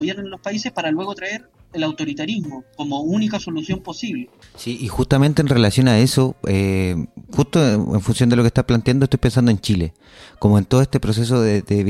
gobiernen los países para luego traer el autoritarismo como única solución posible. Sí, y justamente en relación a eso, justo en función de lo que estás planteando, estoy pensando en Chile, como en todo este proceso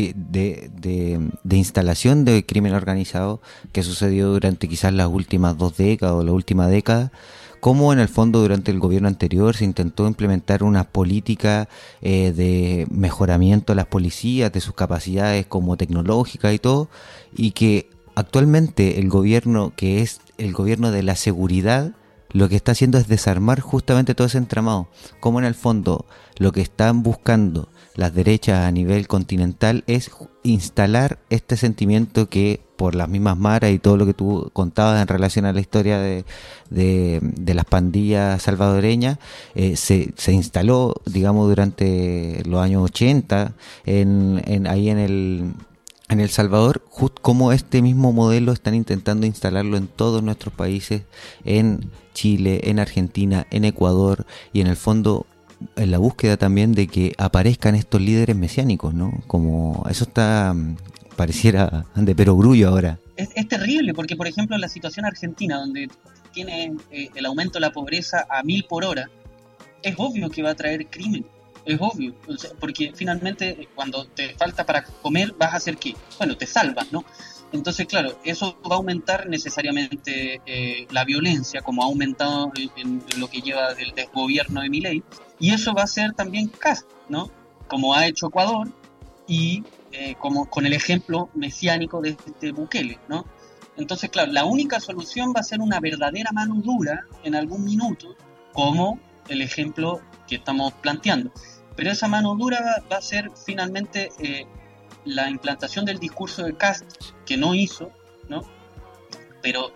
de instalación de crimen organizado que sucedió durante quizás las últimas 2 décadas o la última década, cómo en el fondo durante el gobierno anterior se intentó implementar una política de mejoramiento de las policías, de sus capacidades como tecnológicas y todo, y que actualmente el gobierno, que es el gobierno de la seguridad, lo que está haciendo es desarmar justamente todo ese entramado. Como en el fondo lo que están buscando las derechas a nivel continental es instalar este sentimiento que por las mismas maras y todo lo que tú contabas en relación a la historia de las pandillas salvadoreñas, se instaló, digamos, durante los años 80 ahí en El Salvador, como este mismo modelo están intentando instalarlo en todos nuestros países, en Chile, en Argentina, en Ecuador, y en el fondo en la búsqueda también de que aparezcan estos líderes mesiánicos, ¿no? Como eso está, pareciera de perogrullo ahora. Es terrible porque, por ejemplo, en la situación argentina, donde tiene el aumento de la pobreza a 1000 por hora, es obvio que va a traer crimen. Es obvio, o sea, porque finalmente cuando te falta para comer, vas a hacer qué? Bueno, te salvas, ¿no? Entonces, claro, eso va a aumentar necesariamente la violencia, como ha aumentado en lo que lleva del desgobierno de Milei, y eso va a ser también Kast, ¿no? Como ha hecho Ecuador y como con el ejemplo mesiánico de este Bukele, ¿no? Entonces, claro, la única solución va a ser una verdadera mano dura en algún minuto, como el ejemplo que estamos planteando. Pero esa mano dura va a ser finalmente la implantación del discurso de Kast, que no hizo, ¿no? Pero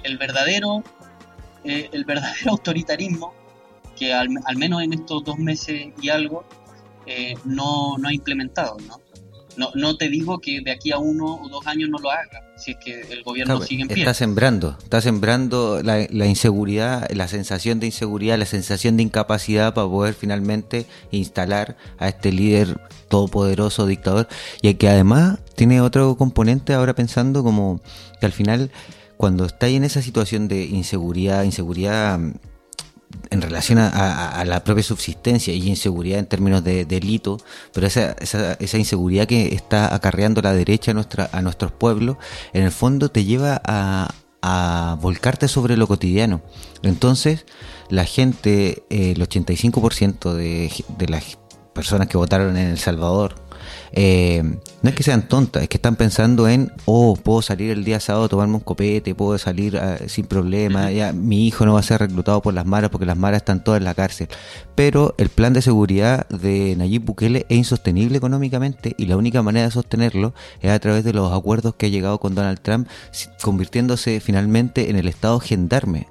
el verdadero autoritarismo, que al menos en estos 2 meses y algo, no ha implementado, ¿no? No te digo que de aquí a 1 o 2 años no lo haga, si es que el gobierno Claro, sigue en pie. está sembrando la inseguridad, la sensación de inseguridad, la sensación de incapacidad para poder finalmente instalar a este líder todopoderoso, dictador, y que además tiene otro componente ahora pensando como que al final cuando está en esa situación de inseguridad en relación a la propia subsistencia y inseguridad en términos de delito, pero esa inseguridad que está acarreando la derecha a nuestros pueblos, en el fondo te lleva a volcarte sobre lo cotidiano. Entonces, la gente, el 85% de las personas que votaron en El Salvador, no es que sean tontas, es que están pensando en, puedo salir el día sábado a tomarme un copete, puedo salir sin problema, ya mi hijo no va a ser reclutado por las maras porque las maras están todas en la cárcel. Pero el plan de seguridad de Nayib Bukele es insostenible económicamente y la única manera de sostenerlo es a través de los acuerdos que ha llegado con Donald Trump, convirtiéndose finalmente en el estado gendarme.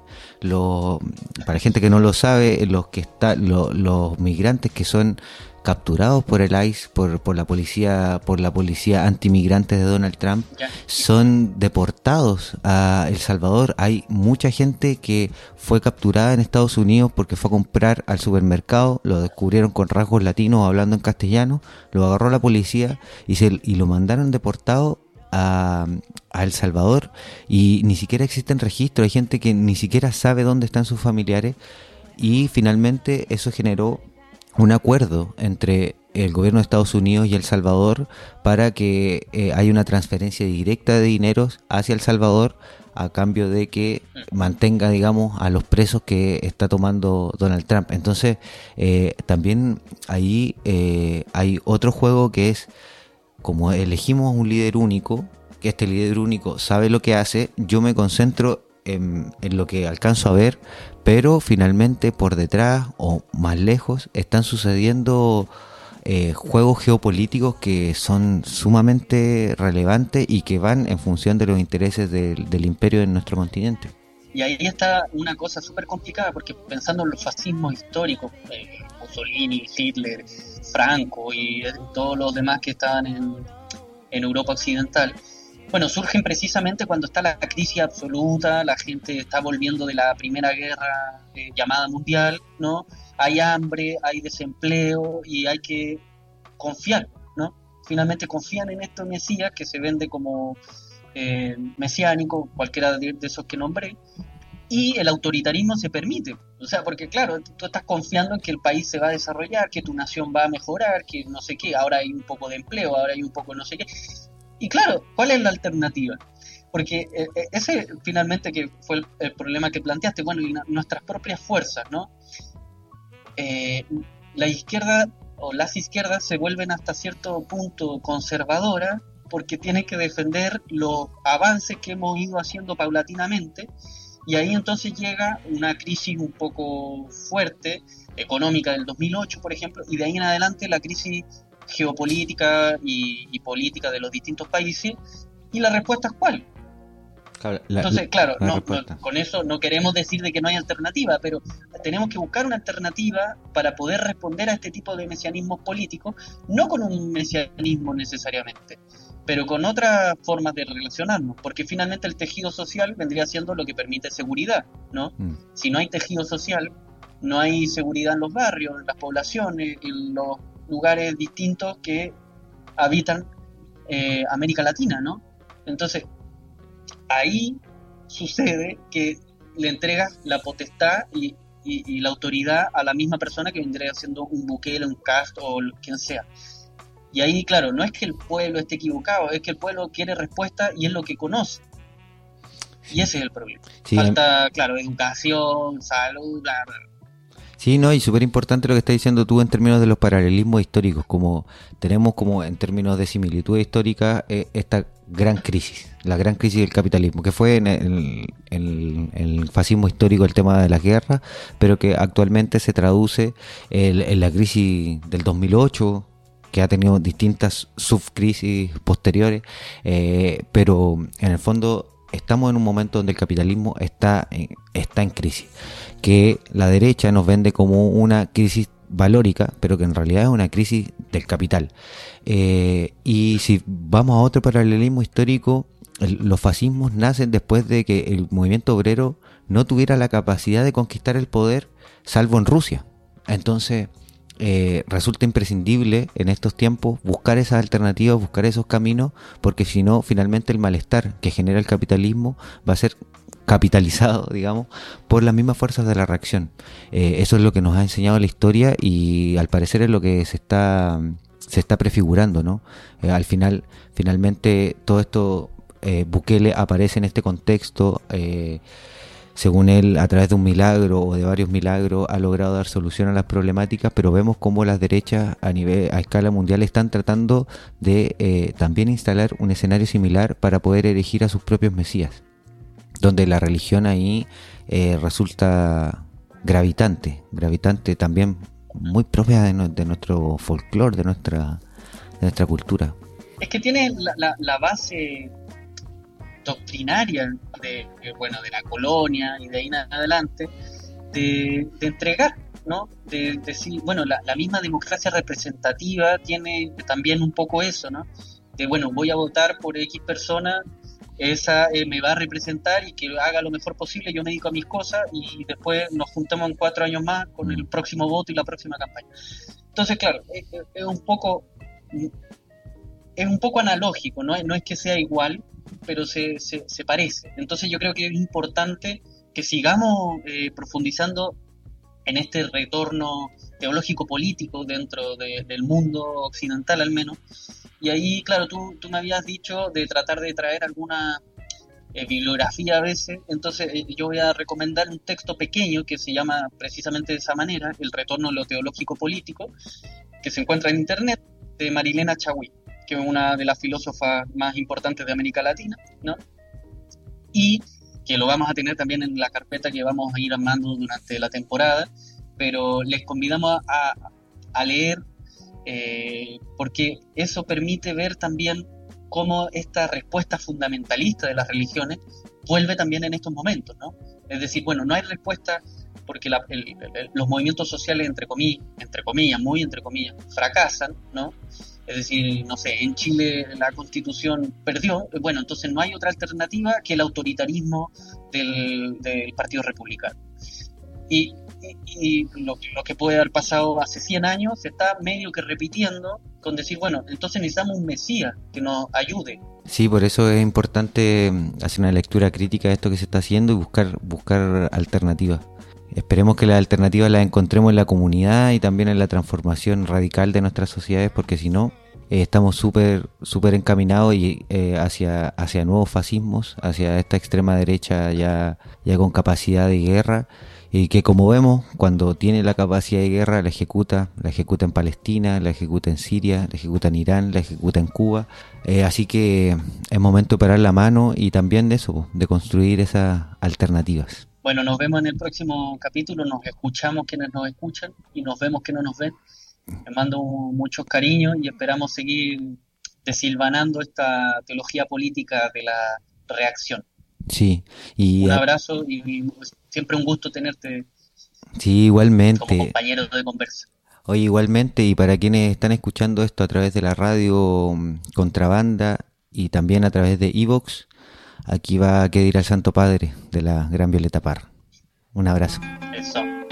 Para gente que no lo sabe, los migrantes que son capturados por el ICE, por la policía antimigrante de Donald Trump, son deportados a El Salvador. Hay mucha gente que fue capturada en Estados Unidos porque fue a comprar al supermercado, lo descubrieron con rasgos latinos hablando en castellano, lo agarró la policía y lo mandaron deportado a El Salvador, y ni siquiera existen registros, hay gente que ni siquiera sabe dónde están sus familiares, y finalmente eso generó un acuerdo entre el gobierno de Estados Unidos y El Salvador para que haya una transferencia directa de dineros hacia El Salvador a cambio de que mantenga, digamos, a los presos que está tomando Donald Trump. Entonces, también ahí hay otro juego que es, como elegimos un líder único, que este líder único sabe lo que hace, yo me concentro en lo que alcanzo a ver, pero finalmente por detrás o más lejos están sucediendo juegos geopolíticos que son sumamente relevantes y que van en función de los intereses del imperio en nuestro continente. Y ahí está una cosa súper complicada, porque pensando en los fascismos históricos, Mussolini, Hitler, Franco y todos los demás que estaban en Europa Occidental, bueno, surgen precisamente cuando está la crisis absoluta, la gente está volviendo de la Primera Guerra llamada mundial, ¿no? Hay hambre, hay desempleo y hay que confiar, ¿no? Finalmente confían en estos mesías que se vende como mesiánico, cualquiera de esos que nombré, y el autoritarismo se permite. O sea, porque claro, tú estás confiando en que el país se va a desarrollar, que tu nación va a mejorar, que no sé qué, ahora hay un poco de empleo, ahora hay un poco no sé qué. Y claro, ¿cuál es la alternativa? Porque ese finalmente que fue el problema que planteaste, bueno, y nuestras propias fuerzas, ¿no? La izquierda o las izquierdas se vuelven hasta cierto punto conservadoras porque tienen que defender los avances que hemos ido haciendo paulatinamente, y ahí entonces llega una crisis un poco fuerte, económica del 2008, por ejemplo, y de ahí en adelante la crisis geopolítica y política de los distintos países, y la respuesta es ¿cuál? Claro, Entonces, claro, respuesta. con eso no queremos decir de que no hay alternativa, pero tenemos que buscar una alternativa para poder responder a este tipo de mesianismos políticos, no con un mesianismo necesariamente, pero con otras formas de relacionarnos, porque finalmente el tejido social vendría siendo lo que permite seguridad, ¿no? Si no hay tejido social, no hay seguridad en los barrios, en las poblaciones, en los lugares distintos que habitan América Latina, ¿no? Entonces, ahí sucede que le entregas la potestad y la autoridad a la misma persona que vendría siendo un Bukele, un Cast o quien sea. Y ahí, claro, no es que el pueblo esté equivocado, es que el pueblo quiere respuesta y es lo que conoce. Y ese es el problema. Sí, falta, claro, educación, salud, bla, bla. Sí, no, y súper importante lo que estás diciendo tú en términos de los paralelismos históricos, como tenemos como en términos de similitud histórica esta gran crisis, la gran crisis del capitalismo, que fue en el fascismo histórico el tema de la guerra, pero que actualmente se traduce en la crisis del 2008, que ha tenido distintas subcrisis posteriores, pero en el fondo estamos en un momento donde el capitalismo está en crisis, que la derecha nos vende como una crisis valórica, pero que en realidad es una crisis del capital. Y si vamos a otro paralelismo histórico, los fascismos nacen después de que el movimiento obrero no tuviera la capacidad de conquistar el poder, salvo en Rusia. Entonces, resulta imprescindible en estos tiempos buscar esas alternativas, buscar esos caminos, porque si no, finalmente el malestar que genera el capitalismo va a ser capitalizado, digamos, por las mismas fuerzas de la reacción. Eso es lo que nos ha enseñado la historia y al parecer es lo que se está prefigurando, ¿no? Finalmente todo esto, Bukele aparece en este contexto, según él, a través de un milagro o de varios milagros, ha logrado dar solución a las problemáticas, pero vemos cómo las derechas a escala mundial están tratando de también instalar un escenario similar para poder elegir a sus propios mesías, donde la religión ahí resulta gravitante también, muy propia de nuestro folclore, de nuestra cultura. Es que tiene la base doctrinaria de la colonia y de ahí en adelante, de entregar, ¿no? De decir, bueno, la misma democracia representativa tiene también un poco eso, ¿no? De, bueno, voy a votar por X persona, esa me va a representar y que haga lo mejor posible, yo me dedico a mis cosas y después nos juntamos en 4 años más con el próximo voto y la próxima campaña. Entonces, claro, es un poco analógico, ¿no? No es que sea igual, pero se parece. Entonces yo creo que es importante que sigamos profundizando en este retorno teológico político dentro del mundo occidental al menos. Y ahí, claro, tú me habías dicho de tratar de traer alguna bibliografía a veces, entonces yo voy a recomendar un texto pequeño que se llama precisamente de esa manera, El retorno a lo teológico político, que se encuentra en internet, de Marilena Chaui, que es una de las filósofas más importantes de América Latina, ¿no? Y que lo vamos a tener también en la carpeta que vamos a ir armando durante la temporada, pero les convidamos a leer, porque eso permite ver también cómo esta respuesta fundamentalista de las religiones vuelve también en estos momentos, ¿no? Es decir, bueno, no hay respuesta porque los movimientos sociales, entre comillas, muy entre comillas, fracasan, ¿no? Es decir, no sé, en Chile la Constitución perdió, bueno, entonces no hay otra alternativa que el autoritarismo del Partido Republicano. Y y lo que puede haber pasado hace 100 años se está medio que repitiendo con decir, bueno, entonces necesitamos un Mesías que nos ayude. Sí, por eso es importante hacer una lectura crítica de esto que se está haciendo y buscar alternativas. Esperemos que las alternativas las encontremos en la comunidad y también en la transformación radical de nuestras sociedades, porque si no, estamos súper encaminados hacia nuevos fascismos, hacia esta extrema derecha ya con capacidad de guerra, y que, como vemos, cuando tiene la capacidad de guerra la ejecuta en Palestina, la ejecuta en Siria, la ejecuta en Irán, la ejecuta en Cuba. Así que es momento de parar la mano y también de eso, de construir esas alternativas. Bueno, nos vemos en el próximo capítulo, nos escuchamos quienes nos escuchan y nos vemos quienes nos ven. Les mando muchos cariños y esperamos seguir desilvanando esta teología política de la reacción. Sí, un abrazo y siempre un gusto tenerte. Sí, igualmente. Como compañero de conversa. Oye, igualmente, y para quienes están escuchando esto a través de la radio Contrabanda y también a través de iVoox, aquí va a quedar al Santo Padre de la Gran Violeta Parra. Un abrazo. Eso.